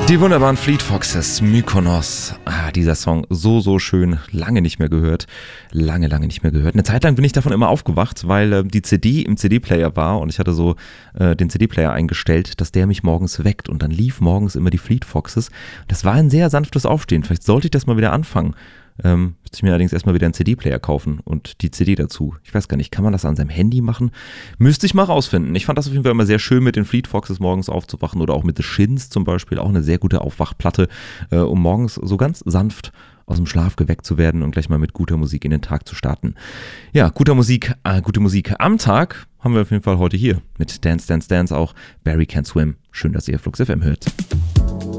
Die wunderbaren Fleet Foxes, Mykonos. Dieser Song, so schön. Lange nicht mehr gehört. Lange nicht mehr gehört. Eine Zeit lang bin ich davon immer aufgewacht, weil die CD im CD-Player war und ich hatte so den CD-Player eingestellt, dass der mich morgens weckt. Und dann lief morgens immer die Fleet Foxes. Das war ein sehr sanftes Aufstehen. Vielleicht sollte ich das mal wieder anfangen. Müsste ich mir allerdings erstmal wieder einen CD-Player kaufen und die CD dazu. Ich weiß gar nicht, kann man das an seinem Handy machen? Müsste ich mal rausfinden. Ich fand das auf jeden Fall immer sehr schön, mit den Fleet Foxes morgens aufzuwachen oder auch mit The Shins zum Beispiel. Auch eine sehr gute Aufwachplatte, um morgens so ganz sanft aus dem Schlaf geweckt zu werden und gleich mal mit guter Musik in den Tag zu starten. Ja, gute Musik am Tag haben wir auf jeden Fall heute hier mit Dance, Dance, Dance auch Barry Can't Swim. Schön, dass ihr Flux FM hört.